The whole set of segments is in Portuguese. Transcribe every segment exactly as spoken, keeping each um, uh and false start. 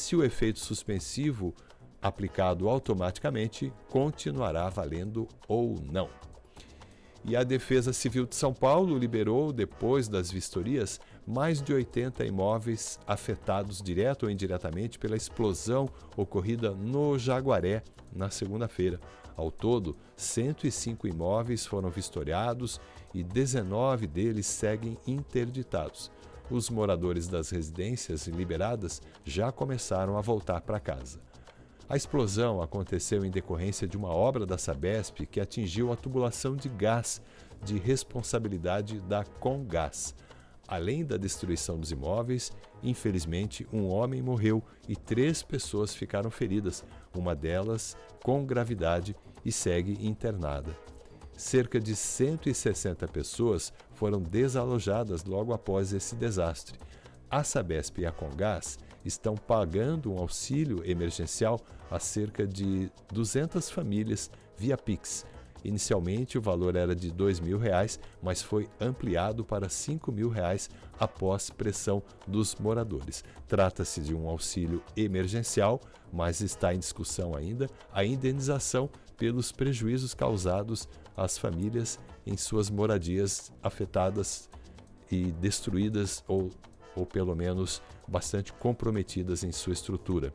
se o efeito suspensivo aplicado automaticamente continuará valendo ou não. E a Defesa Civil de São Paulo liberou, depois das vistorias, mais de oitenta imóveis afetados direto ou indiretamente pela explosão ocorrida no Jaguaré na segunda-feira. Ao todo, cento e cinco imóveis foram vistoriados e dezenove deles seguem interditados. Os moradores das residências liberadas já começaram a voltar para casa. A explosão aconteceu em decorrência de uma obra da Sabesp que atingiu a tubulação de gás de responsabilidade da Comgás. Além da destruição dos imóveis, infelizmente, um homem morreu e três pessoas ficaram feridas, uma delas com gravidade e segue internada. Cerca de cento e sessenta pessoas foram desalojadas logo após esse desastre. A Sabesp e a Comgás estão pagando um auxílio emergencial a cerca de duzentas famílias via Pix. Inicialmente, o valor era de dois mil reais, mas foi ampliado para cinco mil reais após pressão dos moradores. Trata-se de um auxílio emergencial, mas está em discussão ainda a indenização pelos prejuízos causados às famílias em suas moradias afetadas e destruídas ou, ou pelo menos bastante comprometidas em sua estrutura.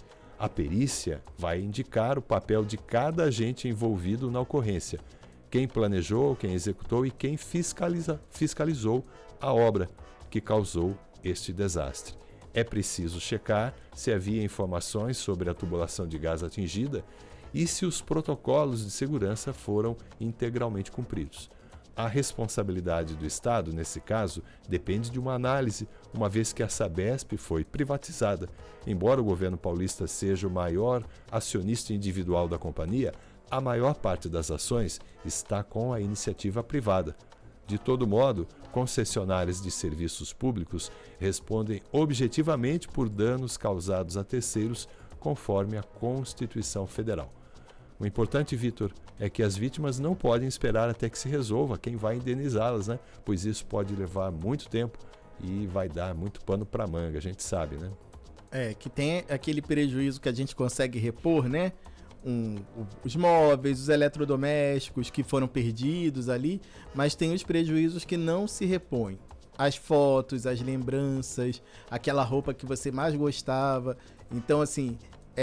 A perícia vai indicar o papel de cada agente envolvido na ocorrência, quem planejou, quem executou e quem fiscaliza, fiscalizou a obra que causou este desastre. É preciso checar se havia informações sobre a tubulação de gás atingida e se os protocolos de segurança foram integralmente cumpridos. A responsabilidade do Estado, nesse caso, depende de uma análise, uma vez que a Sabesp foi privatizada. Embora o governo paulista seja o maior acionista individual da companhia, a maior parte das ações está com a iniciativa privada. De todo modo, concessionárias de serviços públicos respondem objetivamente por danos causados a terceiros, conforme a Constituição Federal. O importante, Vitor, é que as vítimas não podem esperar até que se resolva quem vai indenizá-las, né? Pois isso pode levar muito tempo e vai dar muito pano para manga, a gente sabe, né? É, que tem aquele prejuízo que a gente consegue repor, né? Um, os móveis, os eletrodomésticos que foram perdidos ali, mas tem os prejuízos que não se repõem. As fotos, as lembranças, aquela roupa que você mais gostava. Então, assim...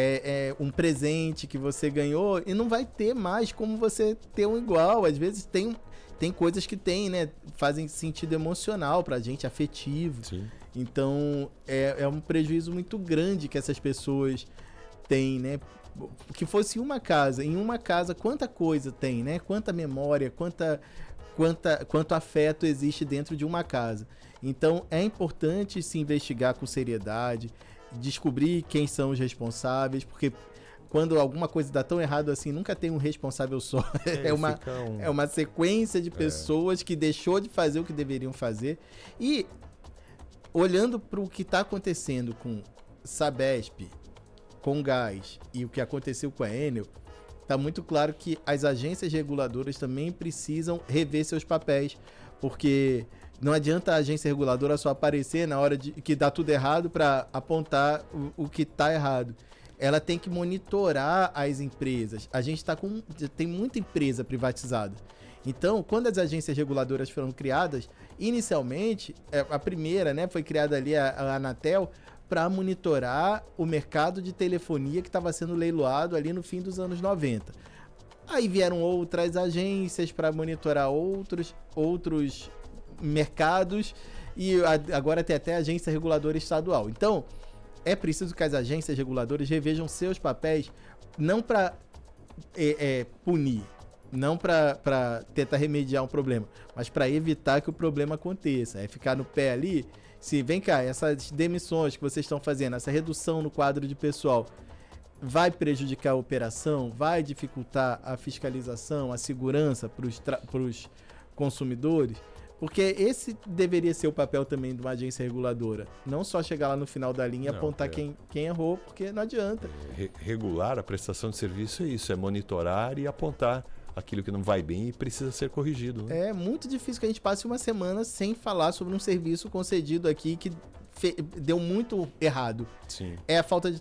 É, é um presente que você ganhou e não vai ter mais como você ter um igual. Às vezes tem, tem coisas que tem, né? Fazem sentido emocional pra gente, afetivo. Sim. Então é, é um prejuízo muito grande que essas pessoas têm, né? Que fosse uma casa, em uma casa quanta coisa tem, né? Quanta memória, quanta, quanta, quanto afeto existe dentro de uma casa. Então é importante se investigar com seriedade, descobrir quem são os responsáveis, porque quando alguma coisa dá tão errado assim, nunca tem um responsável só. É, é, uma, um... é uma sequência de pessoas é. que deixou de fazer o que deveriam fazer. E olhando para o que está acontecendo com Sabesp, com Gás e o que aconteceu com a Enel, está muito claro que as agências reguladoras também precisam rever seus papéis, porque não adianta a agência reguladora só aparecer na hora de que dá tudo errado para apontar o, o que está errado. Ela tem que monitorar as empresas. A gente tá com, tem muita empresa privatizada. Então, quando as agências reguladoras foram criadas, inicialmente, a primeira, né, foi criada ali a, a Anatel para monitorar o mercado de telefonia que estava sendo leiloado ali no fim dos anos noventa. Aí vieram outras agências para monitorar outros, outros mercados e agora tem até agência reguladora estadual. Então, é preciso que as agências reguladoras revejam seus papéis, não para é, é, punir, não para tentar remediar um problema, mas para evitar que o problema aconteça. É ficar no pé ali, se vem cá, essas demissões que vocês estão fazendo, essa redução no quadro de pessoal, vai prejudicar a operação, vai dificultar a fiscalização, a segurança para os consumidores? Porque esse deveria ser o papel também de uma agência reguladora. Não só chegar lá no final da linha e apontar é. quem, quem errou, porque não adianta. Re- regular a prestação de serviço é isso, é monitorar e apontar aquilo que não vai bem e precisa ser corrigido. Né? É muito difícil que a gente passe uma semana sem falar sobre um serviço concedido aqui que fe- deu muito errado. Sim. É a falta de